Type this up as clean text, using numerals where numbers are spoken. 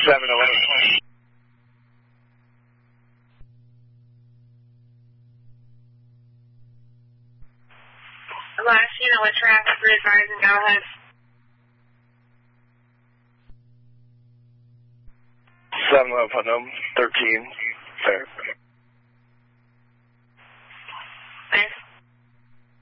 7-11. Lashina with traffic, Bridge Rising, go ahead. 7-11 Putnam, 13, fair.